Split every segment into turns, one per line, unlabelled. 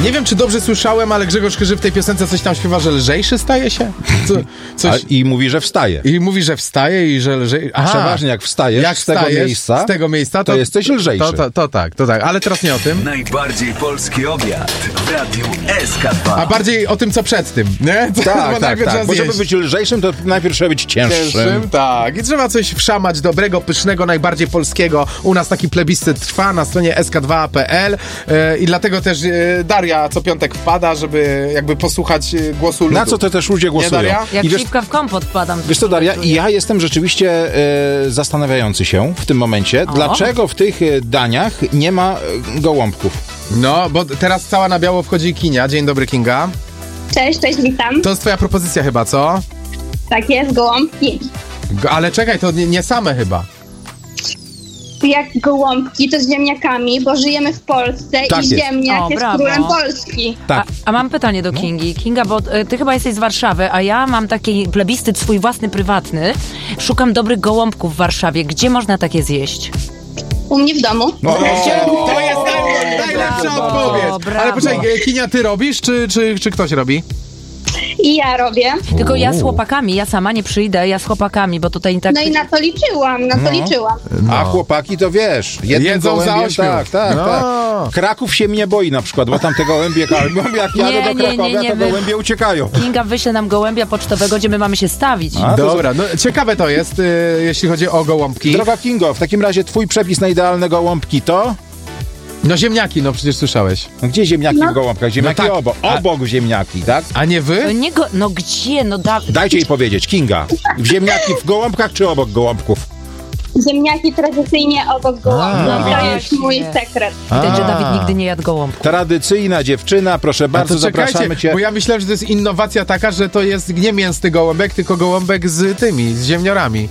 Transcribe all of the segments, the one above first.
Nie wiem, czy dobrze słyszałem, ale Grzegorz Chyży w tej piosence coś tam śpiewa, że lżejszy staje się?
I mówi, że wstaje.
I mówi, że wstaje i że lżej...
Przeważnie jak wstajesz z tego miejsca, to jesteś lżejszy.
To tak. Ale teraz nie o tym.
Najbardziej polski obiad w Radiu SK2.
A bardziej o tym, co przed tym, nie?
Tak. Bo żeby być lżejszym, to najpierw trzeba być cięższym.
Tak. I trzeba coś wszamać dobrego, pysznego, najbardziej polskiego. U nas taki plebiscyt trwa na stronie sk2.pl i dlatego też Daria co piątek wpada, żeby jakby posłuchać głosu ludu.
Na co to też ludzie głosują?
Jak śliwka w kompot wpadam.
Wiesz co, Daria, i ja jestem rzeczywiście zastanawiający się w tym momencie, dlaczego w tych daniach nie ma gołąbków.
No, bo teraz cała na biało wchodzi Kinia. Dzień dobry, Kinga.
Cześć, witam.
To jest twoja propozycja chyba, co?
Tak jest, gołąbki.
Ale czekaj, to nie same chyba.
Jak gołąbki, to z ziemniakami, bo żyjemy w Polsce
Tak
i
jest.
ziemniak jest królem Polski.
Tak.
A mam pytanie do Kingi. Kinga, bo ty chyba jesteś z Warszawy, a ja mam taki plebiscyt swój własny, prywatny. Szukam dobrych gołąbków w Warszawie. Gdzie można takie zjeść?
U mnie w domu.
To jest najlepsza odpowiedź.
brawo.
Ale poczekaj, Kinia, ty robisz, czy ktoś robi?
I ja robię.
Tylko ja z chłopakami, ja sama nie przyjdę, ja z chłopakami, bo tutaj tak...
No i na to liczyłam.
A chłopaki to wiesz, jednym
Jedzą za
gołębiem,
8.
tak.
No.
Kraków się mnie boi na przykład, bo tam te gołębie, jak jadę do Krakowia, to gołębie uciekają.
Kinga wyśle nam gołębia pocztowego, gdzie my mamy się stawić.
Dobra, no ciekawe to jest, jeśli chodzi o gołąbki.
Droga Kingo, w takim razie twój przepis na idealne gołąbki to?
No ziemniaki, no przecież słyszałeś.
Gdzie ziemniaki w gołąbkach? Ziemniaki
tak.
obok ziemniaki, tak?
A nie wy?
No gdzie?
Dajcie jej powiedzieć, Kinga. Ziemniaki w gołąbkach czy obok gołąbków?
Ziemniaki tradycyjnie obok gołąbków. To jest mój sekret.
Widać, że Dawid nigdy nie jadł gołąbków.
Tradycyjna dziewczyna, proszę bardzo, zapraszamy cię.
Bo ja myślałem, że to jest innowacja taka, że to jest nie mięsny gołąbek, tylko gołąbek z ziemniorami.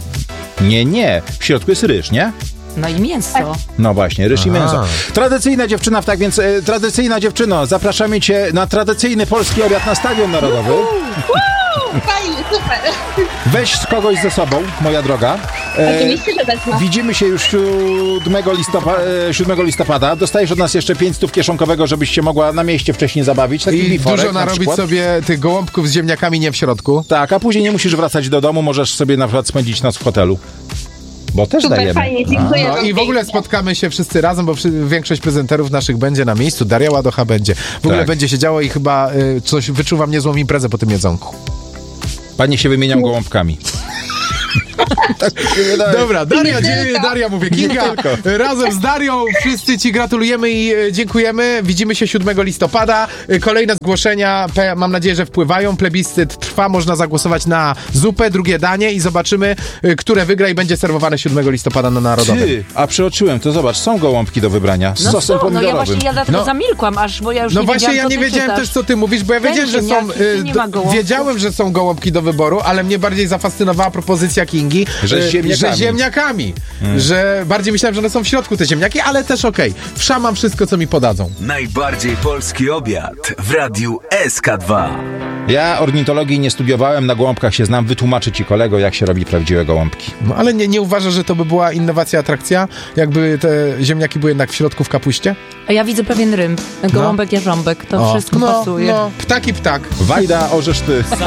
Nie. W środku jest ryż, nie?
No i mięso.
No właśnie, ryż i mięso. Tradycyjna dziewczyna, tak więc tradycyjna dziewczyno, zapraszamy cię na tradycyjny polski obiad na Stadion Narodowy.
Fajnie, super.
Weź kogoś ze sobą, moja droga.
Oczywiście, że wezmę.
Widzimy się już 7 listopada. Dostajesz od nas jeszcze 500 kieszonkowego, żebyś się mogła na mieście wcześniej zabawić. Taki
I
biforek,
dużo narobić sobie tych gołąbków z ziemniakami nie w środku.
Tak, a później nie musisz wracać do domu, możesz sobie na przykład spędzić noc w hotelu. Bo też
Super,
dajemy.
fajnie, dziękuję.
No i w ogóle spotkamy się wszyscy razem, bo większość prezenterów naszych będzie na miejscu. Daria Ładocha będzie. W ogóle będzie się działo i chyba coś wyczuwam niezłą imprezę po tym jedzonku.
Panie się wymieniam gołąbkami. Tak się wydaje.
Dobra, Daria mówię, Kinga. Razem z Darią wszyscy ci gratulujemy i dziękujemy. Widzimy się 7 listopada. Kolejne zgłoszenia, mam nadzieję, że wpływają. Plebiscyt trwa, można zagłosować na zupę, drugie danie i zobaczymy, które wygra i będzie serwowane 7 listopada na Narodowym.
A przeoczyłem, to zobacz, są gołąbki do wybrania z sosem
ja
pomidorowym.
właśnie dlatego zamilkłam, bo ja już
No
nie
właśnie,
wiedziałam,
ja nie wiedziałem też, co ty mówisz, bo ja wiedziałem, że są... Wiedziałem, że są gołąbki do wyboru, ale mnie bardziej zafascynowała propozycja Kingi,
że
z ziemniakami. Że bardziej myślałem, że one są w środku, te ziemniaki, ale też okej. Wszamam wszystko, co mi podadzą.
Najbardziej polski obiad w Radiu SK2.
ornitologii nie studiowałem, na gołąbkach się znam. Wytłumaczę ci, kolego, jak się robi prawdziwe gołąbki.
No ale nie uważasz, że to by była innowacja, atrakcja? Jakby te ziemniaki były jednak w środku w kapuście?
A ja widzę pewien rym. Gołąbek, jarząbek. To wszystko pasuje.
No, ptak i ptak.
Wajda, orzesz ty.